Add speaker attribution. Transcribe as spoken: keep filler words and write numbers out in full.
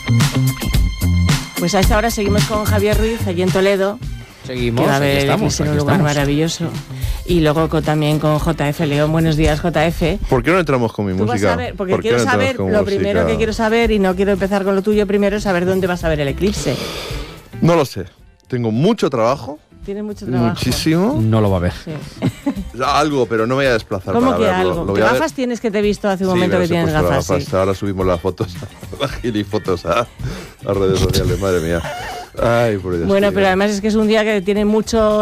Speaker 1: Pues a esta hora seguimos con Javier Ruiz, allí en Toledo.
Speaker 2: Seguimos,
Speaker 1: que va a
Speaker 2: aquí
Speaker 1: haber
Speaker 2: estamos,
Speaker 1: en un
Speaker 2: aquí
Speaker 1: lugar
Speaker 2: estamos.
Speaker 1: maravilloso. Y luego con, también con J F León. Buenos días, J F.
Speaker 3: ¿Por qué no entramos con mi
Speaker 1: Tú
Speaker 3: música?
Speaker 1: vas a ver, porque
Speaker 3: ¿Por qué
Speaker 1: quiero
Speaker 3: no entramos
Speaker 1: saber,
Speaker 3: con
Speaker 1: lo
Speaker 3: música?
Speaker 1: primero que quiero saber, y no quiero empezar con lo tuyo primero, es saber dónde vas a ver el eclipse.
Speaker 3: No lo sé. Tengo mucho trabajo.
Speaker 1: Tienes mucho trabajo.
Speaker 3: Muchísimo.
Speaker 2: No lo va a ver.
Speaker 1: Sí.
Speaker 3: Algo, pero no me voy a desplazar
Speaker 1: ¿Cómo
Speaker 3: para
Speaker 1: que
Speaker 3: verlo.
Speaker 1: algo?
Speaker 3: Lo
Speaker 1: ¿Qué
Speaker 3: voy a ver.
Speaker 1: gafas tienes que te he visto hace un
Speaker 3: Sí,
Speaker 1: momento
Speaker 3: me
Speaker 1: que
Speaker 3: las he
Speaker 1: tienes
Speaker 3: puesto
Speaker 1: gafas?
Speaker 3: las
Speaker 1: Sí.
Speaker 3: Ahora subimos las fotos, las gilifotos a las redes sociales, madre mía. Ay, por Dios.
Speaker 1: Bueno,
Speaker 3: tío.
Speaker 1: pero además es que es un día que tiene mucho